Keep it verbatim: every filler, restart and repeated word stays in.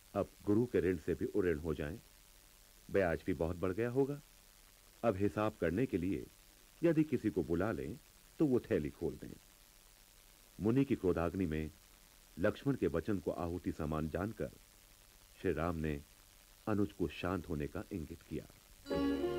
अब गुरु के ऋण से भी उऋण हो जाएं, ब्याज भी बहुत बढ़ गया होगा। अब हिसाब करने के लिए यदि किसी को बुला लें तो वो थैली खोल दें। मुनि की क्रोधाग्नि में लक्ष्मण के वचन को आहुति समान जानकर श्री राम ने अनुज को शांत होने का इंगित किया।